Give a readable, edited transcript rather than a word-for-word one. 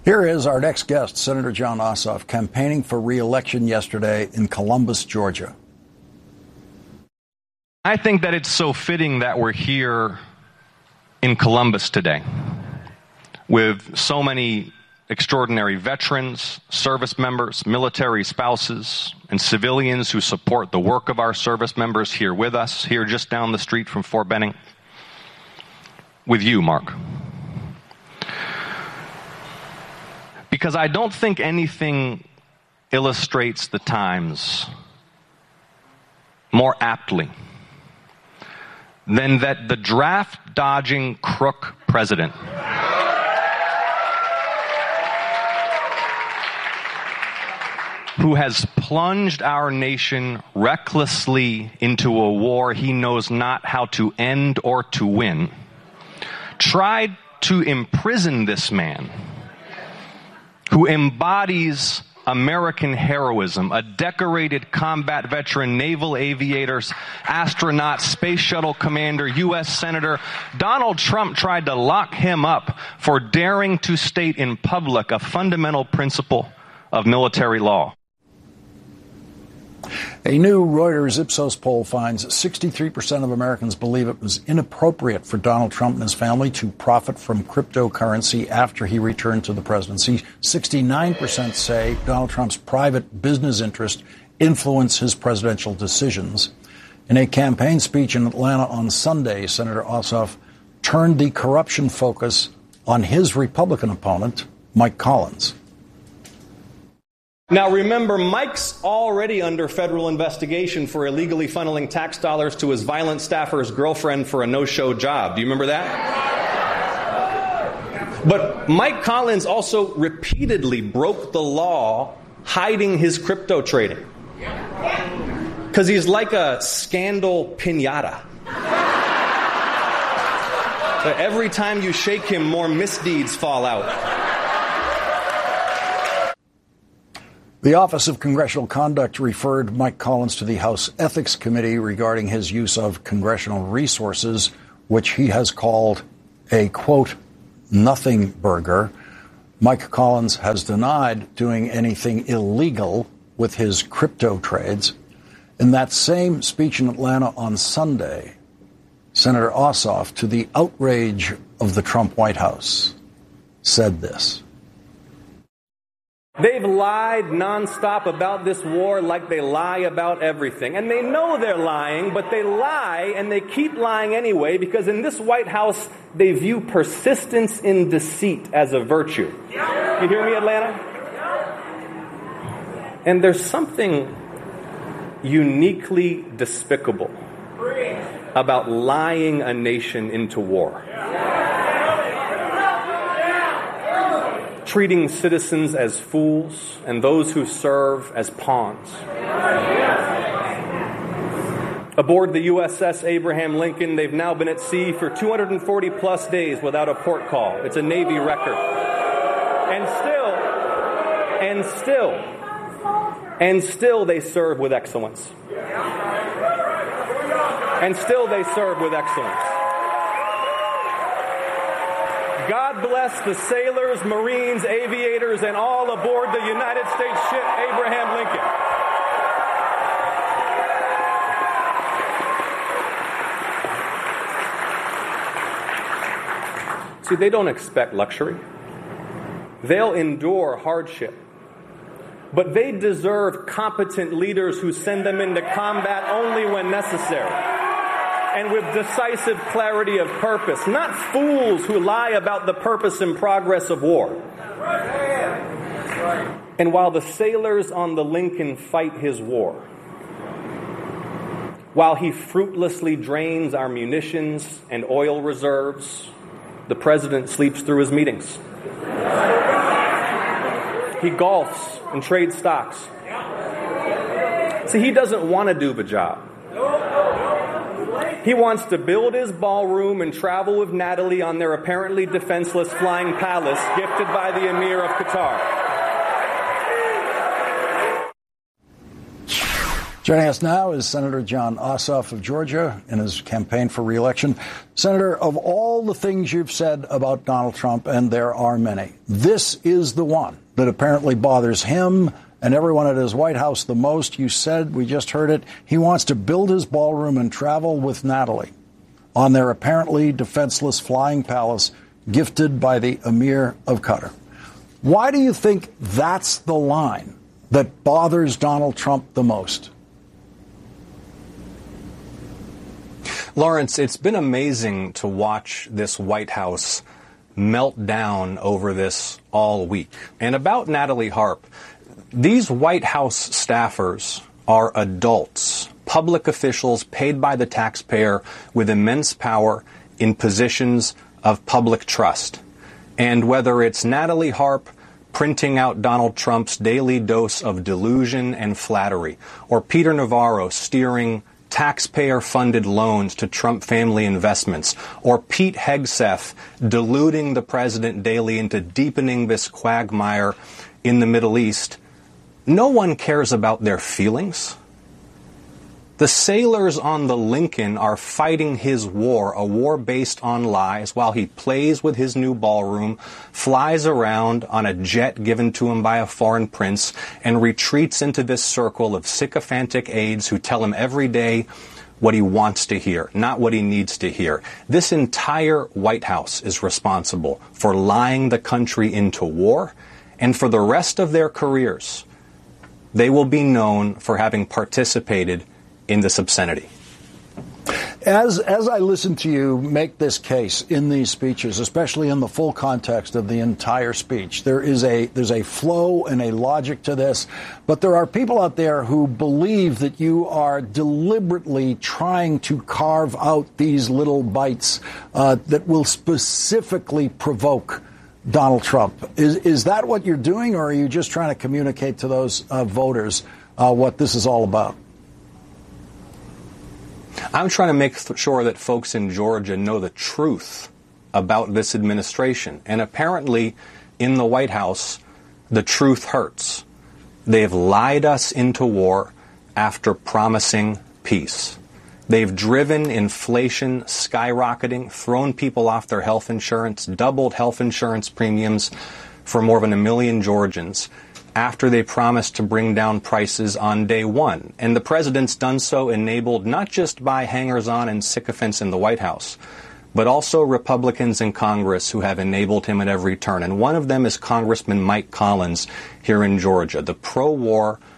Here is our next guest, Senator Jon Ossoff, campaigning for re-election yesterday in Columbus, Georgia. I think that it's so fitting that we're here in Columbus today with so many extraordinary veterans, service members, military spouses, and civilians who support the work of our service members here with us, here just down the street from Fort Benning. With you, Mark. Because I don't think anything illustrates the times more aptly than that the draft-dodging crook president who has plunged our nation recklessly into a war he knows not how to end or to win, tried to imprison this man who embodies American heroism, a decorated combat veteran, naval aviators, astronaut, space shuttle commander, U.S. Senator. Donald Trump tried to lock him up for daring to state in public a fundamental principle of military law. A new Reuters Ipsos poll finds 63% of Americans believe it was inappropriate for Donald Trump and his family to profit from cryptocurrency after he returned to the presidency. 69% say Donald Trump's private business interest influenced his presidential decisions. In a campaign speech in Atlanta on Sunday, Senator Ossoff turned the corruption focus on his Republican opponent, Mike Collins. Now remember, Mike's already under federal investigation for illegally funneling tax dollars to his violent staffer's girlfriend for a no-show job. Do you remember that? But Mike Collins also repeatedly broke the law hiding his crypto trading. Because he's like a scandal piñata. So every time you shake him, more misdeeds fall out. The Office of Congressional Conduct referred Mike Collins to the House Ethics Committee regarding his use of congressional resources, which he has called a, quote, nothing burger. Mike Collins has denied doing anything illegal with his crypto trades. In that same speech in Atlanta on Sunday, Senator Ossoff, to the outrage of the Trump White House, said this. They've lied nonstop about this war like they lie about everything. And they know they're lying, but they lie and they keep lying anyway because in this White House, they view persistence in deceit as a virtue. You hear me, Atlanta? And there's something uniquely despicable about lying a nation into war. Treating citizens as fools and those who serve as pawns. Aboard the USS Abraham Lincoln, they've now been at sea for 240 plus days without a port call. It's a Navy record. And still they serve with excellence. And still they serve with excellence. God bless the sailors, Marines, aviators, and all aboard the United States ship Abraham Lincoln. See, they don't expect luxury. They'll endure hardship. But they deserve competent leaders who send them into combat only when necessary. And with decisive clarity of purpose, not fools who lie about the purpose and progress of war. And while the sailors on the Lincoln fight his war, while he fruitlessly drains our munitions and oil reserves, the president sleeps through his meetings. He golfs and trades stocks. See, he doesn't want to do the job. He wants to build his ballroom and travel with Natalie on their apparently defenseless flying palace gifted by the Emir of Qatar. Joining us now is Senator Jon Ossoff of Georgia in his campaign for re-election. Senator, of all the things you've said about Donald Trump, and there are many, this is the one that apparently bothers him and everyone at his White House the most. You said, we just heard it, he wants to build his ballroom and travel with Natalie on their apparently defenseless flying palace gifted by the Emir of Qatar. Why do you think that's the line that bothers Donald Trump the most? Lawrence, it's been amazing to watch this White House melt down over this all week. And about Natalie Harp, these White House staffers are adults, public officials paid by the taxpayer with immense power in positions of public trust. And whether it's Natalie Harp printing out Donald Trump's daily dose of delusion and flattery, or Peter Navarro steering taxpayer-funded loans to Trump family investments, or Pete Hegseth deluding the president daily into deepening this quagmire in the Middle East, no one cares about their feelings. The sailors on the Lincoln are fighting his war, a war based on lies, while he plays with his new ballroom, flies around on a jet given to him by a foreign prince, and retreats into this circle of sycophantic aides who tell him every day what he wants to hear, not what he needs to hear. This entire White House is responsible for lying the country into war, and for the rest of their careers, they will be known for having participated in this obscenity. As I listen to you make this case in these speeches, especially in the full context of the entire speech, there's a flow and a logic to this. But there are people out there who believe that you are deliberately trying to carve out these little bites that will specifically provoke Donald Trump. Is that what you're doing, or are you just trying to communicate to those voters what this is all about? I'm trying to make sure that folks in Georgia know the truth about this administration. And apparently, in the White House, the truth hurts. They've lied us into war after promising peace. They've driven inflation skyrocketing, thrown people off their health insurance, doubled health insurance premiums for more than 1 million Georgians after they promised to bring down prices on day one. And the president's done so enabled not just by hangers-on and sycophants in the White House, but also Republicans in Congress who have enabled him at every turn. And one of them is Congressman Mike Collins here in Georgia, the pro-war,